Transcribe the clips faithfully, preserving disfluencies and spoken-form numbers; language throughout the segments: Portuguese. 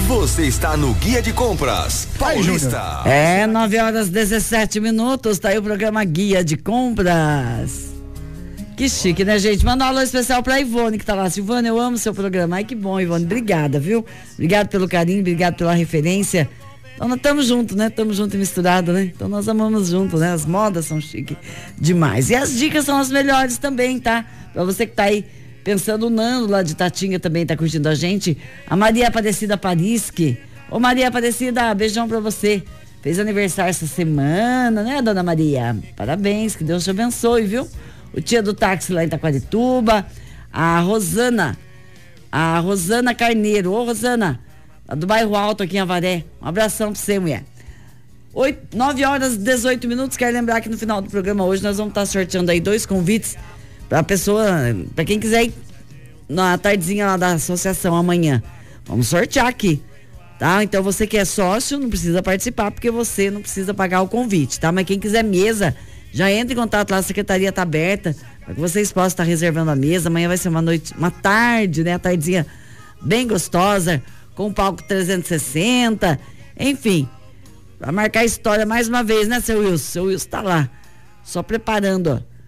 Você está no Guia de Compras Paulista. É, nove horas e dezessete minutos, tá aí o programa Guia de Compras. Que chique, né, gente? Manda um alô especial pra Ivone, que tá lá. Silvana, eu amo seu programa. Ai, que bom, Ivone. Obrigada, viu? Obrigado pelo carinho, obrigado pela referência. Então, nós estamos juntos, né? Estamos juntos e misturados, né? Então, nós amamos juntos, né? As modas são chique demais. E as dicas são as melhores também, tá? Pra você que tá aí pensando, o Nando lá de Tatinga também tá curtindo a gente. A Maria Aparecida Parisque. Ô, Maria Aparecida, beijão pra você. Fez aniversário essa semana, né, dona Maria? Parabéns, que Deus te abençoe, viu? O tia do táxi lá em Taquarituba. A Rosana. A Rosana Carneiro. Ô, Rosana, do bairro Alto aqui em Avaré. Um abração pra você, mulher. nove horas e dezoito minutos. Quero lembrar que no final do programa hoje nós vamos estar sorteando aí dois convites pra pessoa, pra quem quiser ir na tardezinha lá da associação amanhã. Vamos sortear aqui, tá? Então você que é sócio não precisa participar, porque você não precisa pagar o convite, tá? Mas quem quiser mesa, já entra em contato lá, a secretaria tá aberta para que vocês possam estar reservando a mesa. Amanhã vai ser uma noite, uma tarde, né? A tardezinha bem gostosa, com palco trezentos e sessenta, enfim, pra marcar a história mais uma vez, né, seu Wilson? Seu Wilson tá lá, só preparando, ó,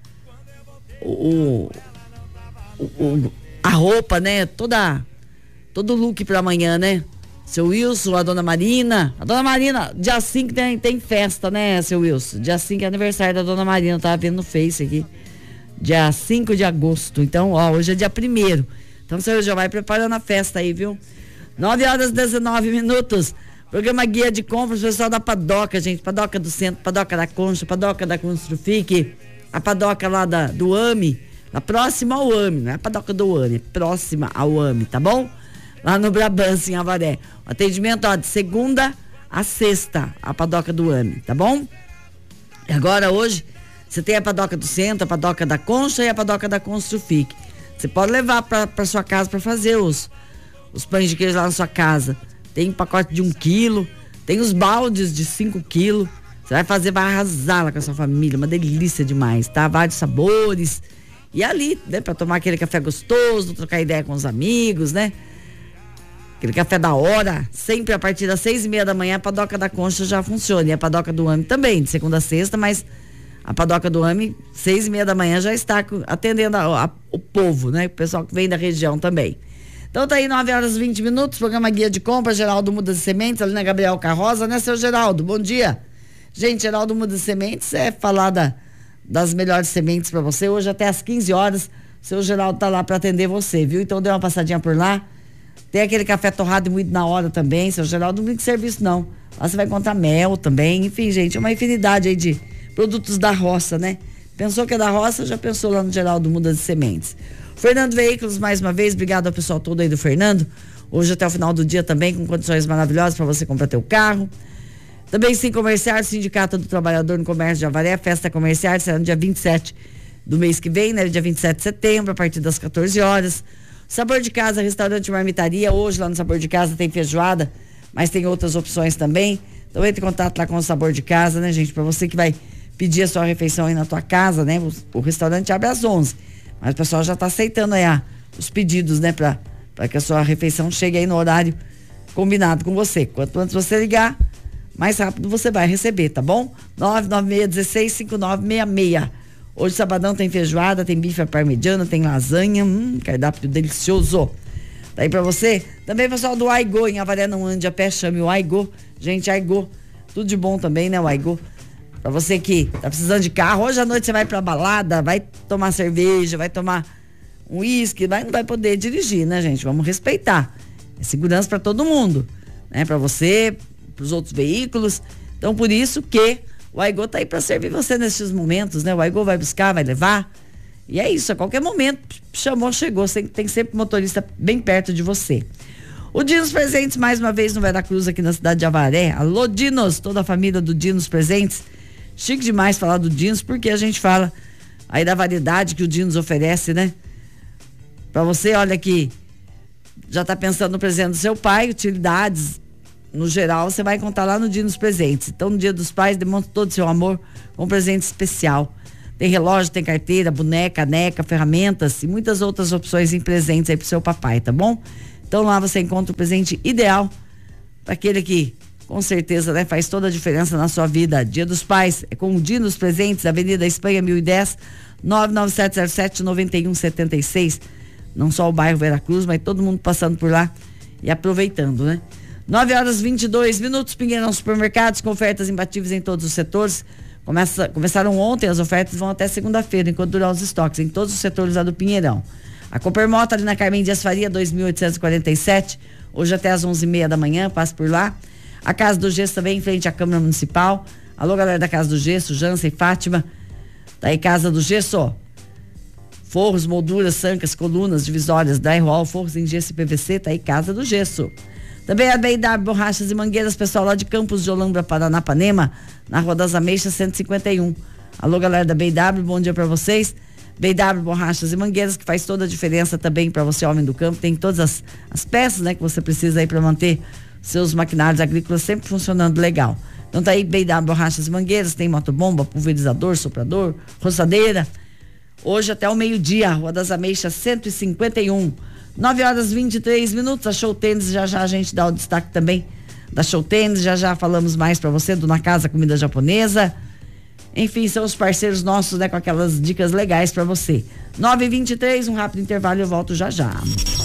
o, o, o a roupa, né, toda, todo o look pra amanhã, né? Seu Wilson, a dona Marina, a dona Marina, dia cinco tem, tem festa, né, seu Wilson? Dia cinco é aniversário da dona Marina, eu tava vendo no Face aqui, dia cinco de agosto, então, ó, hoje é dia primeiro, então seu Wilson já vai preparando a festa aí, viu? nove horas e dezenove minutos, programa Guia de Compras, pessoal da Padoca, gente, Padoca do Centro, Padoca da Concha, Padoca da Construfique, a Padoca lá da, do AMI, lá próxima ao AMI, não é a Padoca do AMI, é próxima ao AMI, tá bom? Lá no Brabantse, em Avaré. O atendimento, ó, de segunda a sexta, a Padoca do AMI, tá bom? E agora, hoje, você tem a Padoca do Centro, a Padoca da Concha e a Padoca da Construfique. Você pode levar pra, pra sua casa pra fazer os, os pães de queijo lá na sua casa. Tem um pacote de um quilo, tem os baldes de cinco quilos. Você vai fazer, vai arrasar lá com a sua família, uma delícia demais, tá? Vários sabores. E ali, né, pra tomar aquele café gostoso, trocar ideia com os amigos, né? Aquele café da hora, sempre a partir das seis e meia da manhã, a Padoca da Concha já funciona. E a Padoca do AMI também, de segunda a sexta, mas a Padoca do AMI, seis e meia da manhã, já está atendendo a, a, o povo, né? O pessoal que vem da região também. Então tá aí, nove horas e vinte minutos, programa Guia de Compras, Geraldo Mudas e Sementes, ali na Gabriel Carroza, né, seu Geraldo? Bom dia. Gente, Geraldo Mudas e Sementes é falar da, das melhores sementes para você. Hoje até às quinze horas, o seu Geraldo tá lá para atender você, viu? Então dê uma passadinha por lá. Tem aquele café torrado e moído na hora também, seu Geraldo, não brinca de serviço não. Lá você vai encontrar mel também, enfim, gente, é uma infinidade aí de produtos da roça, né? Pensou que é da roça, já pensou lá no Geraldo Mudas e Sementes. Fernando Veículos, mais uma vez, obrigado ao pessoal todo aí do Fernando. Hoje até o final do dia também, com condições maravilhosas para você comprar teu carro. Também Sim Comerciar, Sindicato do Trabalhador no Comércio de Avaré, festa comercial, será no dia vinte e sete do mês que vem, né? Dia vinte e sete de setembro, a partir das quatorze horas. Sabor de Casa, restaurante Marmitaria, hoje lá no Sabor de Casa tem feijoada, mas tem outras opções também. Então entre em contato lá com o Sabor de Casa, né, gente? Para você que vai pedir a sua refeição aí na tua casa, né? O, o restaurante abre às onze, mas o pessoal já tá aceitando aí ah, os pedidos, né? Para para que a sua refeição chegue aí no horário combinado com você. Quanto antes você ligar, mais rápido você vai receber, tá bom? nove nove seis um seis cinco nove seis seis. Hoje, sabadão, tem feijoada, tem bife à parmegiana, tem lasanha, hum, cardápio delicioso. Daí pra você, também pessoal do Aigo, em Avaré não ande a pé, chame o Aigo. Gente, Aigo, tudo de bom também, né, o Aigo? Pra você que tá precisando de carro, hoje à noite você vai pra balada, vai tomar cerveja, vai tomar um uísque, vai, não vai poder dirigir, né, gente? Vamos respeitar. É segurança pra todo mundo, né? Pra você, pros outros veículos. Então, por isso que o Aigo tá aí pra servir você nesses momentos, né? O Aigo vai buscar, vai levar. E é isso, a qualquer momento, chamou, chegou. Tem, tem sempre motorista bem perto de você. O Dinos Presentes, mais uma vez no Veracruz, aqui na cidade de Avaré. Alô, Dinos, toda a família do Dinos Presentes. Chique demais falar do Dinos, porque a gente fala aí da variedade que o Dinos oferece, né? Pra você, olha aqui, já tá pensando no presente do seu pai, utilidades, no geral, você vai encontrar lá no Dinos Presentes. Então, no Dia dos Pais, demonstra todo o seu amor com um presente especial. Tem relógio, tem carteira, boneca, caneca, ferramentas e muitas outras opções em presentes aí pro seu papai, tá bom? Então, lá você encontra o presente ideal para aquele que com certeza, né, faz toda a diferença na sua vida. Dia dos Pais é com o Dia dos Presentes, Avenida Espanha mil e dez, nove nove sete zero sete nove um sete seis. Não só o bairro Veracruz, mas todo mundo passando por lá e aproveitando, né? nove horas e vinte e dois minutos, Pinheirão Supermercados, com ofertas imbatíveis em todos os setores. Começa, começaram ontem, as ofertas vão até segunda-feira, enquanto durar os estoques, em todos os setores lá do Pinheirão. A Coopermoto ali na Carmen Dias Faria, dois mil oitocentos e quarenta e sete, hoje até às onze e meia da manhã, passe por lá. A Casa do Gesso também em frente à Câmara Municipal. Alô, galera da Casa do Gesso, Jansen e Fátima. Tá aí Casa do Gesso, ó. Forros, molduras, sancas, colunas, divisórias, drywall, forros em gesso e P V C, tá aí Casa do Gesso. Também a B e W Borrachas e Mangueiras, pessoal lá de Campos de Olambra, Paranapanema, na Rua das Ameixas cento e cinquenta e um. Alô, galera da B e W, bom dia pra vocês. B e W Borrachas e Mangueiras, que faz toda a diferença também pra você, homem do campo. Tem todas as, as peças, né, que você precisa aí pra manter seus maquinários agrícolas sempre funcionando legal. Então tá aí B e W Borrachas e Mangueiras, tem motobomba, pulverizador, soprador, roçadeira. Hoje até o meio-dia, Rua das Ameixas cento e cinquenta e um. nove horas e vinte e três minutos, a Show Tênis, já já a gente dá o destaque também da Show Tênis, já já falamos mais pra você do Na Casa Comida Japonesa. Enfim, são os parceiros nossos, né, com aquelas dicas legais pra você. nove e vinte e três, um rápido intervalo e eu volto já já.